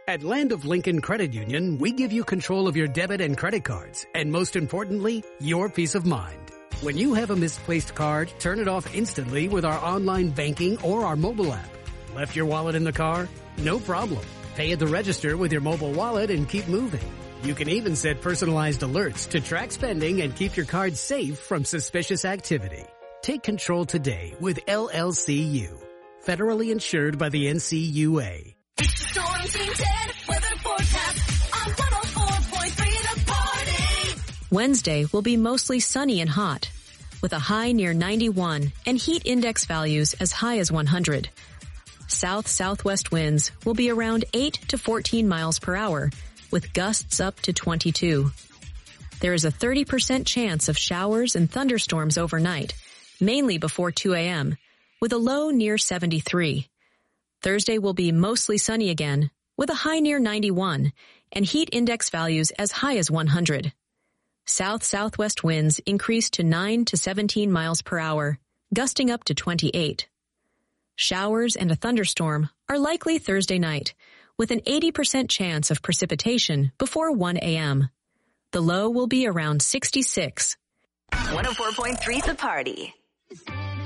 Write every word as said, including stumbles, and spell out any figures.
At Land of Lincoln Credit Union, we give you control of your debit and credit cards, and most importantly, your peace of mind. When you have a misplaced card, turn it off instantly with our online banking or our mobile app. Left your wallet in the car? No problem. Pay at the register with your mobile wallet and keep moving. You can even set personalized alerts to track spending and keep your card safe from suspicious activity. Take control today with L L C U. Federally insured by the N C U A. Storm Team ten weather forecast on one oh four point three The Party. Wednesday will be mostly sunny and hot, with a high near ninety-one and heat index values as high as one hundred. South-southwest winds will be around eight to fourteen miles per hour, with gusts up to twenty-two. There is a thirty percent chance of showers and thunderstorms overnight, mainly before two a.m., with a low near seventy-three. Thursday will be mostly sunny again, with a high near ninety-one and heat index values as high as one hundred. South-southwest winds increase to nine to seventeen miles per hour, gusting up to twenty-eight. Showers and a thunderstorm are likely Thursday night, with an eighty percent chance of precipitation before one a.m. The low will be around sixty-six. one oh four point three The Party.